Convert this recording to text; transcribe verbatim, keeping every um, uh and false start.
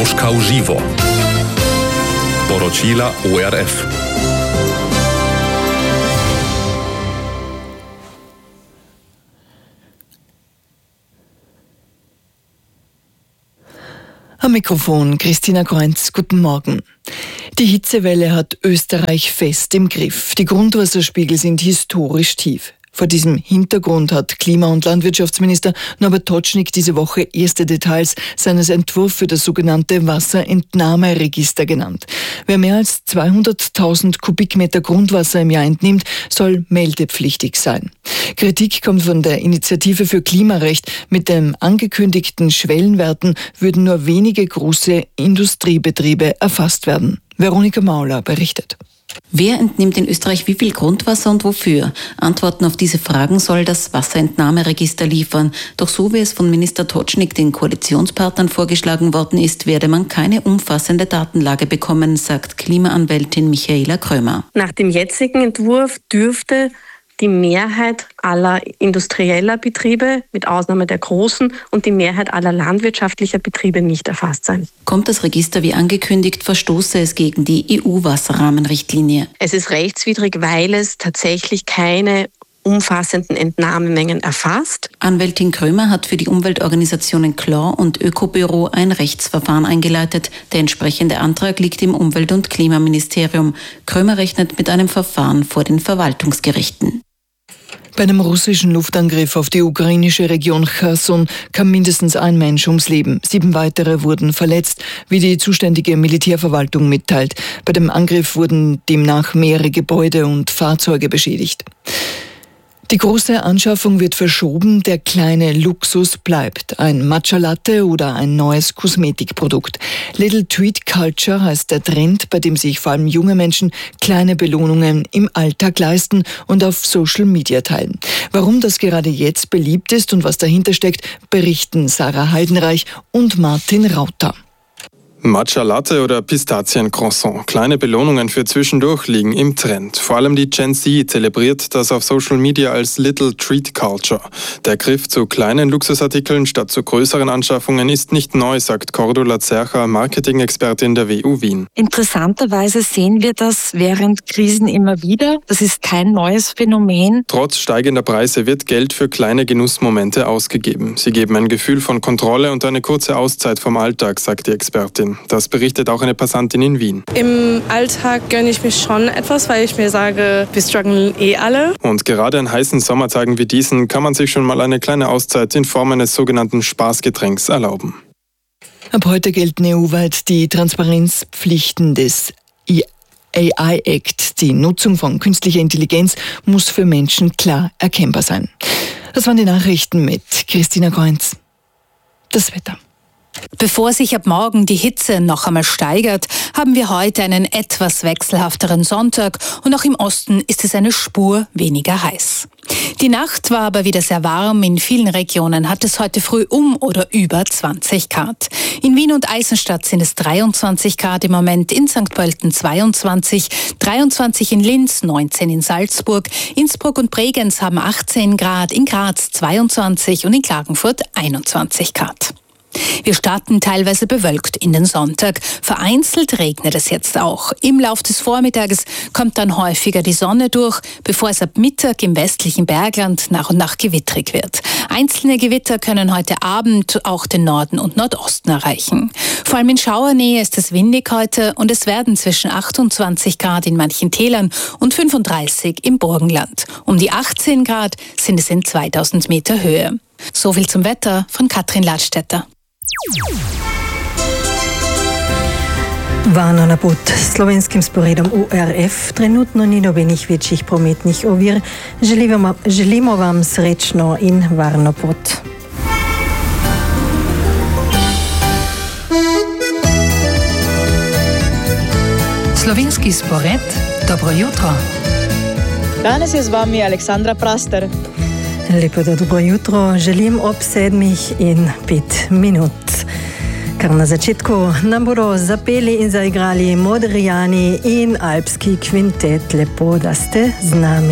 Troška v živo. Poročila O R F. Am Mikrofon Christina Kreunz, guten Morgen. Die Hitzewelle hat Österreich fest im Griff. Die Grundwasserspiegel sind historisch tief. Vor diesem Hintergrund hat Klima- und Landwirtschaftsminister Norbert Totschnig diese Woche erste Details seines Entwurfs für das sogenannte Wasserentnahmeregister genannt. Wer mehr als zweihunderttausend Kubikmeter Grundwasser im Jahr entnimmt, soll meldepflichtig sein. Kritik kommt von der Initiative für Klimarecht. Mit den angekündigten Schwellenwerten würden nur wenige große Industriebetriebe erfasst werden. Veronika Mauler berichtet. Wer entnimmt in Österreich wie viel Grundwasser und wofür? Antworten auf diese Fragen soll das Wasserentnahmeregister liefern. Doch so wie es von Minister Totschnig den Koalitionspartnern vorgeschlagen worden ist, werde man keine umfassende Datenlage bekommen, sagt Klimaanwältin Michaela Krömer. Nach dem jetzigen Entwurf dürfte die Mehrheit aller industrieller Betriebe, mit Ausnahme der großen, und die Mehrheit aller landwirtschaftlicher Betriebe nicht erfasst sein. Kommt das Register wie angekündigt, verstoße es gegen die E U-Wasserrahmenrichtlinie. Es ist rechtswidrig, weil es tatsächlich keine umfassenden Entnahmemengen erfasst. Anwältin Krömer hat für die Umweltorganisationen K L O und Ökobüro ein Rechtsverfahren eingeleitet. Der entsprechende Antrag liegt im Umwelt- und Klimaministerium. Krömer rechnet mit einem Verfahren vor den Verwaltungsgerichten. Bei einem russischen Luftangriff auf die ukrainische Region Cherson kam mindestens ein Mensch ums Leben. Sieben weitere wurden verletzt, wie die zuständige Militärverwaltung mitteilt. Bei dem Angriff wurden demnach mehrere Gebäude und Fahrzeuge beschädigt. Die große Anschaffung wird verschoben, der kleine Luxus bleibt. Ein Matcha Latte oder ein neues Kosmetikprodukt. Little Treat Culture heißt der Trend, bei dem sich vor allem junge Menschen kleine Belohnungen im Alltag leisten und auf Social Media teilen. Warum das gerade jetzt beliebt ist und was dahinter steckt, berichten Sarah Heidenreich und Martin Rauter. Matcha Latte oder Pistaziencroissant. Kleine Belohnungen für zwischendurch liegen im Trend. Vor allem die Gen Z zelebriert das auf Social Media als Little Treat Culture. Der Griff zu kleinen Luxusartikeln statt zu größeren Anschaffungen ist nicht neu, sagt Cordula Zercher, Marketing-Expertin der W U Wien. Interessanterweise sehen wir das während Krisen immer wieder. Das ist kein neues Phänomen. Trotz steigender Preise wird Geld für kleine Genussmomente ausgegeben. Sie geben ein Gefühl von Kontrolle und eine kurze Auszeit vom Alltag, sagt die Expertin. Das berichtet auch eine Passantin in Wien. Im Alltag gönne ich mir schon etwas, weil ich mir sage, wir strugglen eh alle. Und gerade an heißen Sommertagen wie diesen kann man sich schon mal eine kleine Auszeit in Form eines sogenannten Spaßgetränks erlauben. Ab heute gelten E U-weit die Transparenzpflichten des A I-Act. Die Nutzung von künstlicher Intelligenz muss für Menschen klar erkennbar sein. Das waren die Nachrichten mit Christina Kreunz. Das Wetter. Bevor sich ab morgen die Hitze noch einmal steigert, haben wir heute einen etwas wechselhafteren Sonntag und auch im Osten ist es eine Spur weniger heiß. Die Nacht war aber wieder sehr warm. In vielen Regionen hat es heute früh um oder über zwanzig Grad. In Wien und Eisenstadt sind es dreiundzwanzig Grad im Moment, in Sankt Pölten zweiundzwanzig, dreiundzwanzig in Linz, neunzehn in Salzburg, Innsbruck und Bregenz haben achtzehn Grad, in Graz zweiundzwanzig und in Klagenfurt einundzwanzig Grad. Wir starten teilweise bewölkt in den Sonntag. Vereinzelt regnet es jetzt auch. Im Lauf des Vormittages kommt dann häufiger die Sonne durch, bevor es ab Mittag im westlichen Bergland nach und nach gewittrig wird. Einzelne Gewitter können heute Abend auch den Norden und Nordosten erreichen. Vor allem in Schauernähe ist es windig heute und es werden zwischen achtundzwanzig Grad in manchen Tälern und fünfunddreißig im Burgenland. Um die achtzehn Grad sind es in zweitausend Meter Höhe. So viel zum Wetter von Katrin Ladstätter. Varno na put slovenskim sporedom O R F trenutno ni nobenih večjih prometnih ovir. Želimo, želimo vam srečno in varno pot. Slovenski spored, dobro jutro. Danes je z vami Aleksandra Praster. Lepo dobro jutro, želim ob sedmih in pet minut. Kar na začetku nam bodo zapeli in zaigrali Modrijani in alpski kvintet. Lepo, da ste z nami.